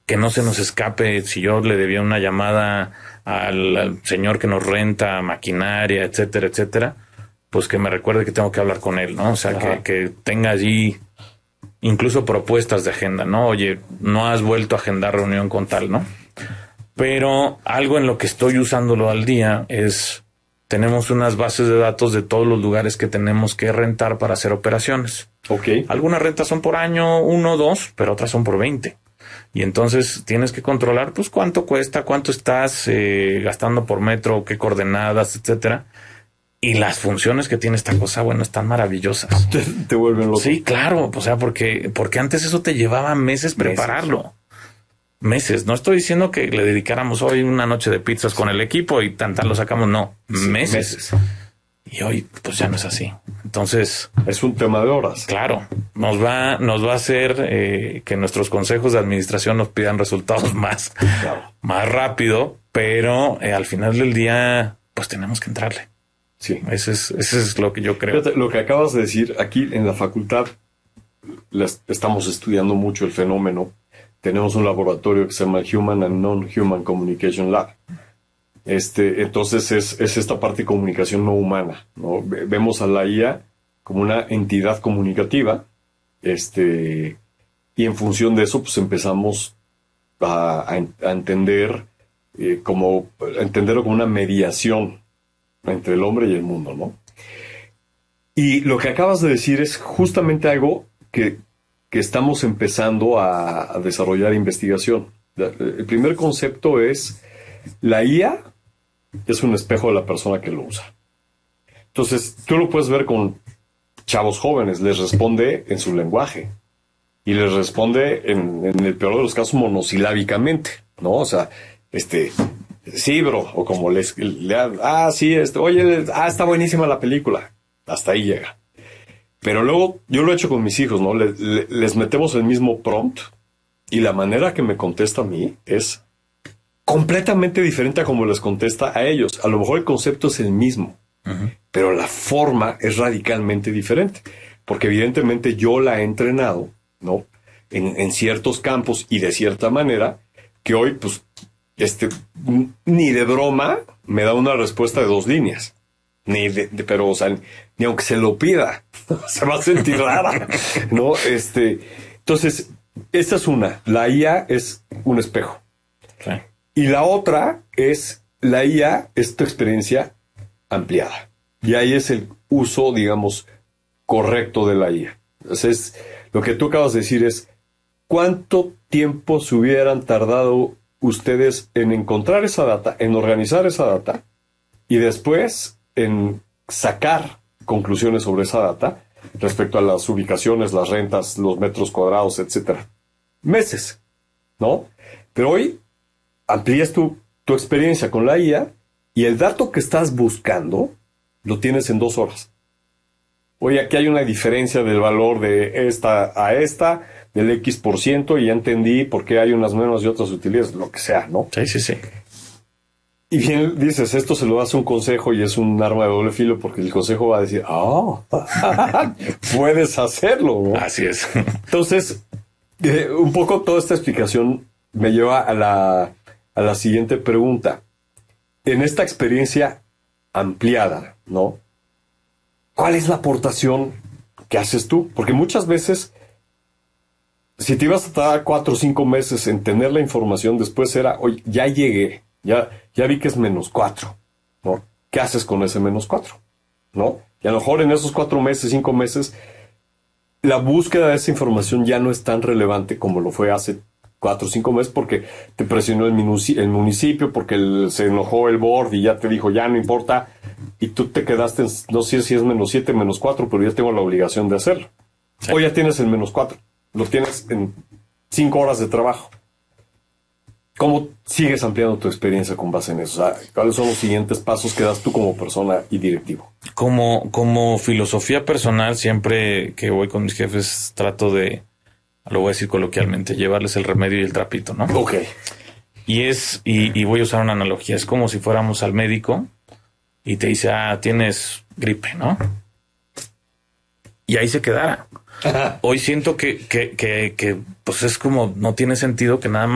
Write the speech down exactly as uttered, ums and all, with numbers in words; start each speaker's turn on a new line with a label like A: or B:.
A: que no se nos escape si yo le debía una llamada al, al señor que nos renta maquinaria, etcétera, etcétera, pues que me recuerde que tengo que hablar con él, ¿no? O sea, que, que tenga allí incluso propuestas de agenda, ¿no? Oye, no has vuelto a agendar reunión con tal, ¿no? Pero algo en lo que estoy usándolo al día es, tenemos unas bases de datos de todos los lugares que tenemos que rentar para hacer operaciones.
B: Ok.
A: Algunas rentas son por año uno, dos, pero otras son por veinte. Y entonces tienes que controlar, pues, cuánto cuesta, cuánto estás eh, gastando por metro, qué coordenadas, etcétera. Y las funciones que tiene esta cosa, bueno, están maravillosas.
B: Te, te vuelven loco.
A: Sí, claro. O sea, porque, porque antes eso te llevaba meses prepararlo. Meses. meses. No estoy diciendo que le dedicáramos hoy una noche de pizzas con el equipo y tan tan lo sacamos. No, sí, meses. meses. Y hoy, pues ya no es así. Entonces
B: es un tema de horas.
A: Claro, nos va, nos va a hacer eh, que nuestros consejos de administración nos pidan resultados más, claro. más rápido, pero eh, al final del día, pues tenemos que entrarle.
B: Sí,
A: ese es, ese es lo que yo creo.
B: Fíjate, lo que acabas de decir, aquí en la facultad les, estamos estudiando mucho el fenómeno. Tenemos un laboratorio que se llama Human and Non-Human Communication Lab. Este, entonces es, es esta parte de comunicación no humana, ¿no? Vemos a la I A como una entidad comunicativa, este, y en función de eso, pues empezamos a, a, a entender eh, como a entenderlo como una mediación entre el hombre y el mundo, ¿no? Y lo que acabas de decir es justamente algo que, que estamos empezando a, a desarrollar investigación. El primer concepto es la I A es un espejo de la persona que lo usa. Entonces, tú lo puedes ver con chavos jóvenes, les responde en su lenguaje y les responde en, en el peor de los casos monosilábicamente, ¿no? O sea, este, sí, bro, o como les, le, ah, sí, este, oye, ah, está buenísima la película, hasta ahí llega. Pero luego, yo lo he hecho con mis hijos, ¿no? Les, les metemos el mismo prompt y la manera que me contesta a mí es completamente diferente a como les contesta a ellos. A lo mejor el concepto es el mismo, uh-huh. pero la forma es radicalmente diferente. Porque evidentemente yo la he entrenado, ¿no? En, en ciertos campos y de cierta manera, que hoy, pues, este, ni de broma me da una respuesta de dos líneas. Ni de, de pero, o sea, ni aunque se lo pida, se va a sentir rara, ¿no? Este, entonces, esta es una. La I A es un espejo. Sí. Y la otra es, la I A es tu experiencia ampliada. Y ahí es el uso, digamos, correcto de la I A. Entonces, lo que tú acabas de decir es, ¿cuánto tiempo se hubieran tardado ustedes en encontrar esa data, en organizar esa data, y después en sacar conclusiones sobre esa data respecto a las ubicaciones, las rentas, los metros cuadrados, etcétera? Meses, ¿no? Pero hoy amplías tu, tu experiencia con la I A y el dato que estás buscando lo tienes en dos horas. Oye, aquí hay una diferencia del valor de esta a esta, del X por ciento, y ya entendí por qué hay unas menos y otras utilidades, lo que sea, ¿no?
A: Sí, sí, sí.
B: Y bien dices, esto se lo das un consejo y es un arma de doble filo, porque el consejo va a decir, oh, puedes hacerlo, ¿no?
A: Así es.
B: Entonces, eh, un poco toda esta explicación me lleva a la... a la siguiente pregunta. En esta experiencia ampliada, ¿no? ¿Cuál es la aportación que haces tú? Porque muchas veces, si te ibas a tardar cuatro o cinco meses en tener la información, después era, oye, ya llegué, ya, ya vi que es menos cuatro, ¿no? ¿Qué haces con ese menos cuatro? ¿No? Y a lo mejor en esos cuatro meses, cinco meses, la búsqueda de esa información ya no es tan relevante como lo fue hace cuatro o cinco meses, porque te presionó el, minuci- el municipio, porque el, se enojó el board y ya te dijo, ya no importa, y tú te quedaste en, no sé si es menos siete, menos cuatro, pero ya tengo la obligación de hacerlo. Sí. O ya tienes el menos cuatro, lo tienes en cinco horas de trabajo. ¿Cómo sigues ampliando tu experiencia con base en eso? O sea, ¿cuáles son los siguientes pasos que das tú como persona y directivo?
A: Como, como filosofía personal, siempre que voy con mis jefes trato de, lo voy a decir coloquialmente, llevarles el remedio y el trapito, ¿no?
B: Ok.
A: Y es, y, y voy a usar una analogía, es como si fuéramos al médico y te dice, ah, tienes gripe, ¿no? Y ahí se quedara. Hoy siento que, que, que, que, pues es como, no tiene sentido que nada más